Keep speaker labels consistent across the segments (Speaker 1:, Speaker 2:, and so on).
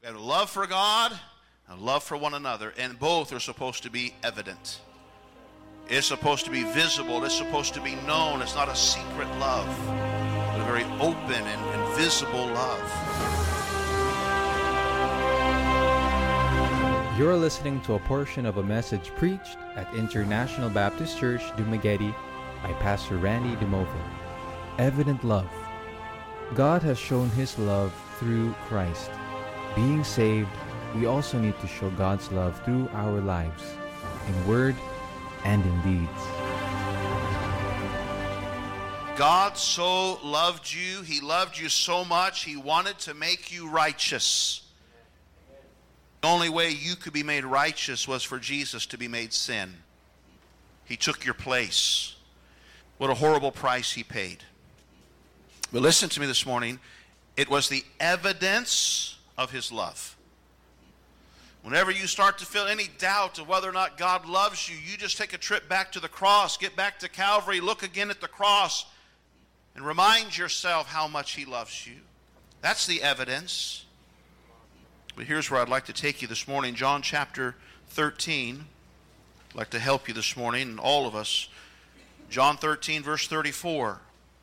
Speaker 1: We have a love for God and a love for one another, and both are supposed to be evident. It's supposed to be visible. It's supposed to be known. It's not a secret love, but a very open and visible love.
Speaker 2: You're listening to a portion of a message preached at International Baptist Church, Dumaguete by Pastor Randy DeMovo. Evident love. God has shown His love through Christ. Being saved, we also need to show God's love through our lives, in word and in deeds.
Speaker 1: God so loved you. He loved you so much. He wanted to make you righteous. The only way you could be made righteous was for Jesus to be made sin. He took your place. What a horrible price He paid. But listen to me this morning. It was the evidence of His love. Whenever you start to feel any doubt of whether or not God loves you, you just take a trip back to the cross, get back to Calvary, look again at the cross, and remind yourself how much He loves you. That's the evidence. But here's where I'd like to take you this morning. John chapter 13. I'd like to help you this morning, and all of us. John 13, verse 34.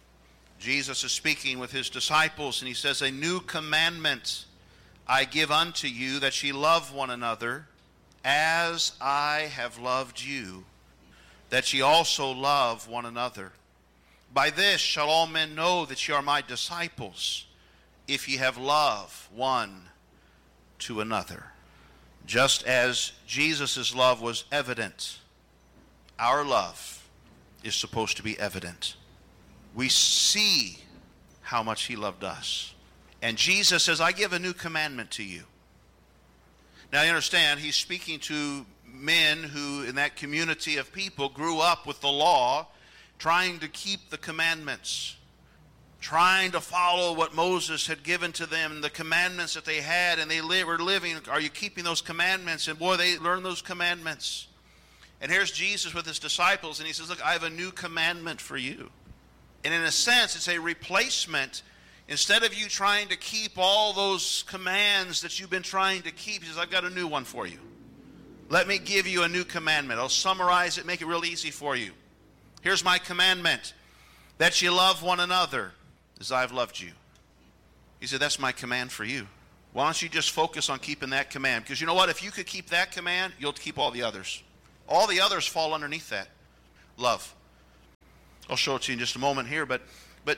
Speaker 1: Jesus is speaking with His disciples, and He says, "A new commandment I give unto you, that ye love one another, as I have loved you, that ye also love one another. By this shall all men know that ye are my disciples, if ye have love one to another." Just as Jesus' love was evident, our love is supposed to be evident. We see how much He loved us. And Jesus says, "I give a new commandment to you." Now you understand, He's speaking to men who in that community of people grew up with the law, trying to keep the commandments, trying to follow what Moses had given to them, the commandments that they had, and they were living. Are you keeping those commandments? And boy, they learned those commandments. And here's Jesus with His disciples, and He says, "Look, I have a new commandment for you." And in a sense, it's a replacement. Instead of you trying to keep all those commands that you've been trying to keep, He says, "I've got a new one for you. Let me give you a new commandment. I'll summarize it, make it real easy for you. Here's my commandment, that you love one another as I've loved you." He said, "That's my command for you. Why don't you just focus on keeping that command? Because you know what? If you could keep that command, you'll keep all the others. All the others fall underneath that. Love." I'll show it to you in just a moment here, but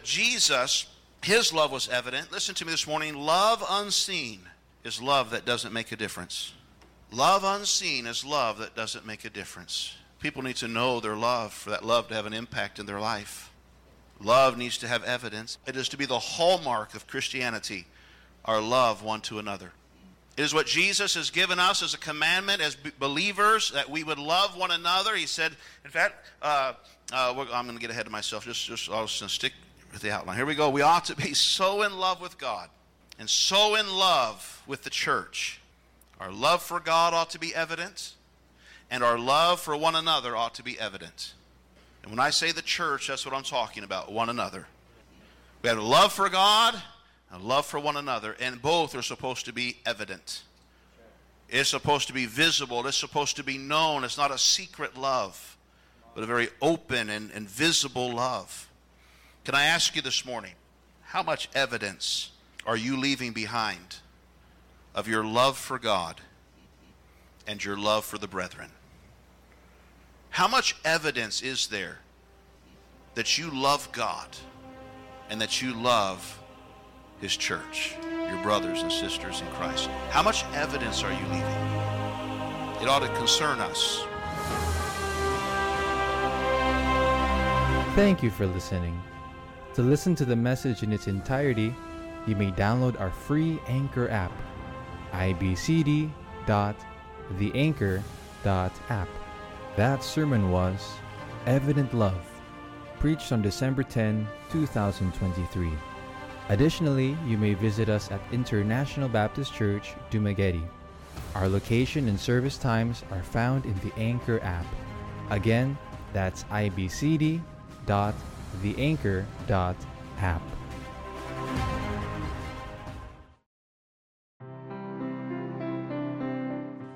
Speaker 1: Jesus, His love was evident. Listen to me this morning. Love unseen is love that doesn't make a difference. Love unseen is love that doesn't make a difference. People need to know their love for that love to have an impact in their life. Love needs to have evidence. It is to be the hallmark of Christianity, our love one to another. It is what Jesus has given us as a commandment as believers, that we would love one another. He said, in fact, I'm going to get ahead of myself. I'll just going to stick with the outline. Here we go. We ought to be so in love with God and so in love with the church. Our love for God ought to be evident, and our love for one another ought to be evident. And when I say the church, that's what I'm talking about, one another. We have a love for God and a love for one another, and both are supposed to be evident. It's supposed to be visible. It's supposed to be known. It's not a secret love, but a very open and visible love. Can I ask you this morning, how much evidence are you leaving behind of your love for God and your love for the brethren? How much evidence is there that you love God and that you love His church, your brothers and sisters in Christ? How much evidence are you leaving? It ought to concern us.
Speaker 2: Thank you for listening. To listen to the message in its entirety, you may download our free Anchor app, ibcd.theanchor.app. That sermon was Evident Love, preached on December 10, 2023. Additionally, you may visit us at International Baptist Church, Dumaguete. Our location and service times are found in the Anchor app. Again, that's ibcd.theanchor.app.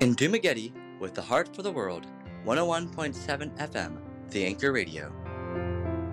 Speaker 3: In Dumaguete, with the heart for the world, 101.7 FM, The Anchor Radio.